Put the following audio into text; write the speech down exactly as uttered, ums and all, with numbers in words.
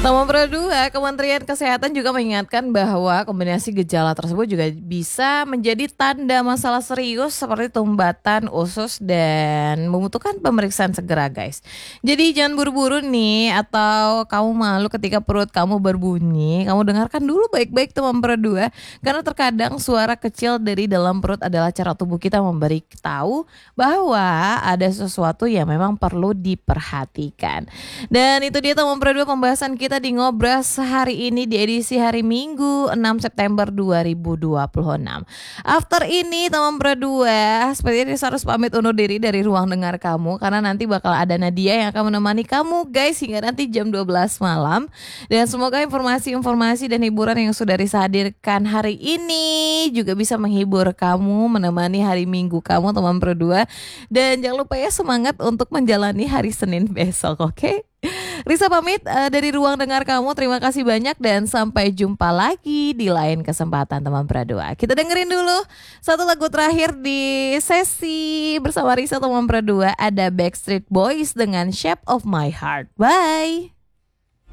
Nomor dua, Kementerian Kesehatan juga mengingatkan bahwa kombinasi gejala tersebut juga bisa menjadi tanda masalah serius seperti tumbatan usus dan membutuhkan pemeriksaan segera, guys. Jadi jangan buru-buru nih, atau kamu malu ketika perut kamu berbunyi. Kamu dengarkan dulu baik-baik teman berdua, karena terkadang suara kecil dari dalam perut adalah cara tubuh kita memberi tahu bahwa ada sesuatu yang memang perlu diperhatikan. Dan itu dia teman berdua pembahasan kita di Ngobras hari ini di edisi hari Minggu enam September dua ribu dua puluh enam. After ini teman berdua, seperti ini saya harus pamit undur diri dari ruang dengar kamu, karena nanti bakal ada Nadia yang akan menemani kamu guys hingga nanti jam dua belas malam. Dan semoga informasi-informasi dan hiburan yang sudah Risa hadirkan hari ini juga bisa menghibur kamu, menemani hari Minggu kamu teman berdua. Dan jangan lupa ya, semangat untuk menjalani hari Senin besok, oke? Okay? Risa pamit uh, dari ruang dengar kamu. Terima kasih banyak dan sampai jumpa lagi di lain kesempatan teman berdua. Kita dengerin dulu satu lagu terakhir di sesi bersama Risa teman berdua. Ada Backstreet Boys dengan Shape of My Heart. Bye.